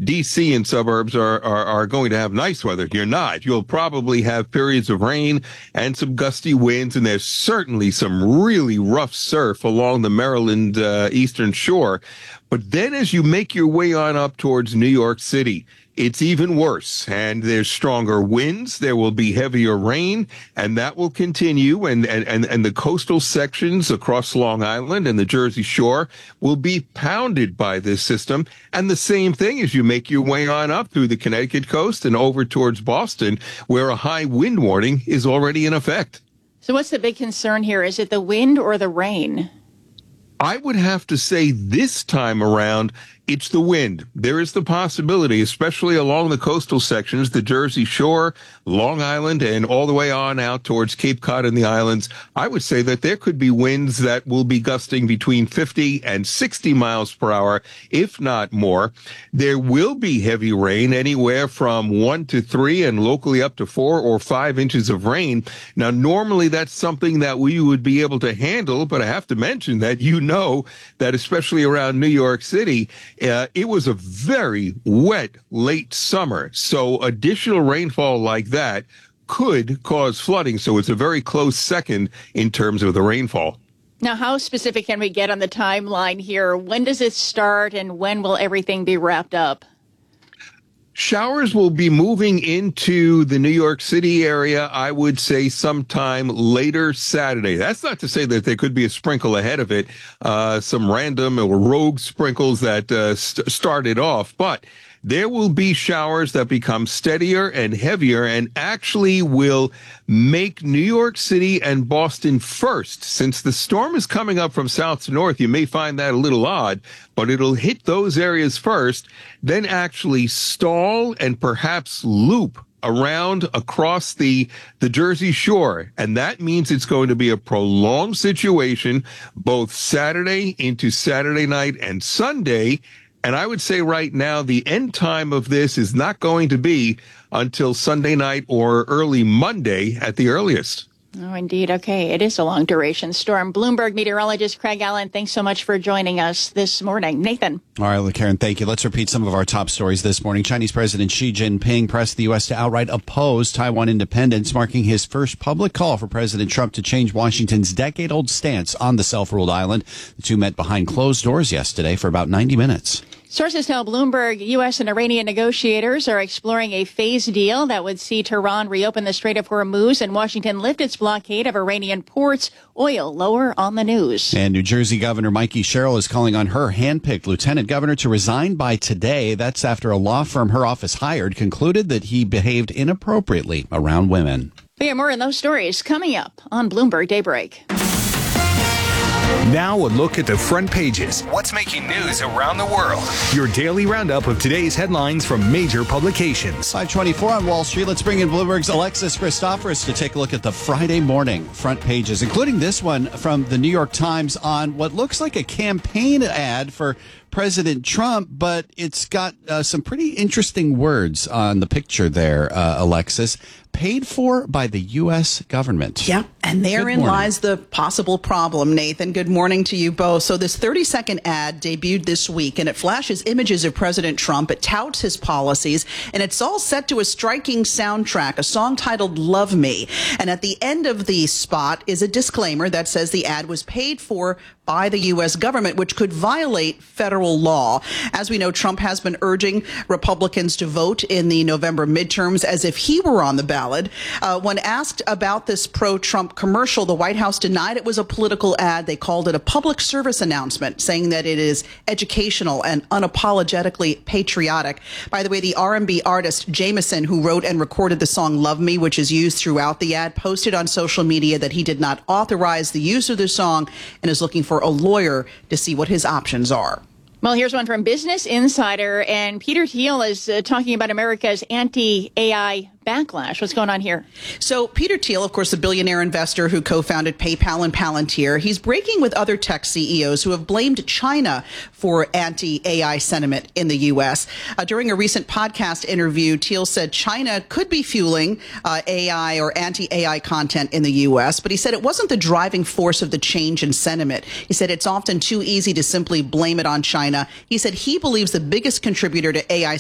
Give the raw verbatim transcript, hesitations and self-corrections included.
D C and suburbs are, are, are going to have nice weather. You're not. You'll probably have periods of rain and some gusty winds, and there's certainly some really rough surf along the Maryland uh, eastern shore. But then as you make your way on up towards New York City, it's even worse, and there's stronger winds. There will be heavier rain, and that will continue. And, and, and, and the coastal sections across Long Island and the Jersey Shore will be pounded by this system. And the same thing as you make your way on up through the Connecticut coast and over towards Boston, where a high wind warning is already in effect. So what's the big concern here? Is it the wind or the rain? I would have to say this time around, it's the wind. There is the possibility, especially along the coastal sections, the Jersey Shore, Long Island, and all the way on out towards Cape Cod and the islands. I would say that there could be winds that will be gusting between fifty and sixty miles per hour, if not more. There will be heavy rain, anywhere from one to three and locally up to four or five inches of rain. Now, normally that's something that we would be able to handle, but I have to mention that you know that especially around New York City, Uh, it was a very wet late summer, so additional rainfall like that could cause flooding. So it's a very close second in terms of the rainfall. Now, how specific can we get on the timeline here? When does it start, and when will everything be wrapped up? Showers will be moving into the New York City area, I would say, sometime later Saturday. That's not to say that there could be a sprinkle ahead of it, uh, some random or rogue sprinkles that uh, st- started off. But there will be showers that become steadier and heavier and actually will make New York City and Boston first. Since the storm is coming up from south to north, you may find that a little odd, but it'll hit those areas first, then actually stall and perhaps loop around across the, the Jersey Shore. And that means it's going to be a prolonged situation, both Saturday into Saturday night and Sunday. And I would say right now, the end time of this is not going to be until Sunday night or early Monday at the earliest. Oh, indeed. Okay. It is a long duration storm. Bloomberg meteorologist Craig Allen, thanks so much for joining us this morning. Nathan. All right, Karen, thank you. Let's repeat some of our top stories this morning. Chinese President Xi Jinping pressed the U S to outright oppose Taiwan independence, marking his first public call for President Trump to change Washington's decade-old stance on the self-ruled island. The two met behind closed doors yesterday for about ninety minutes. Sources tell Bloomberg U S and Iranian negotiators are exploring a phased deal that would see Tehran reopen the Strait of Hormuz and Washington lift its blockade of Iranian ports. Oil lower on the news. And New Jersey Governor Mikey Sherrill is calling on her handpicked lieutenant governor to resign by today. That's after a law firm her office hired concluded that he behaved inappropriately around women. We have more on those stories coming up on Bloomberg Daybreak. Now a look at the front pages. What's making news around the world? Your daily roundup of today's headlines from major publications. five twenty-four on Wall Street. Let's bring in Bloomberg's Alexis Christoforous to take a look at the Friday morning front pages, including this one from the New York Times on what looks like a campaign ad for President Trump, but it's got uh, some pretty interesting words on the picture there, uh, Alexis. Paid for by the U S government. Yeah, and therein lies the possible problem, Nathan. Good morning to you both. So this thirty-second ad debuted this week, and it flashes images of President Trump. It touts his policies, and it's all set to a striking soundtrack, a song titled Love Me. And at the end of the spot is a disclaimer that says the ad was paid for by the U S government, which could violate federal law. As we know, Trump has been urging Republicans to vote in the November midterms as if he were on the ballot. Uh, when asked about this pro-Trump commercial, the White House denied it was a political ad. They called it a public service announcement, saying that it is educational and unapologetically patriotic. By the way, the R and B artist Jameson, who wrote and recorded the song Love Me, which is used throughout the ad, posted on social media that he did not authorize the use of the song and is looking for a lawyer to see what his options are. Well, here's one from Business Insider, and Peter Thiel is uh, talking about America's anti-A I backlash. What's going on here? So Peter Thiel, of course, the billionaire investor who co-founded PayPal and Palantir, he's breaking with other tech C E Os who have blamed China for anti-A I sentiment in the U S. Uh, during a recent podcast interview, Thiel said China could be fueling uh, A I or anti-A I content in the U S, but he said it wasn't the driving force of the change in sentiment. He said it's often too easy to simply blame it on China. He said he believes the biggest contributor to A I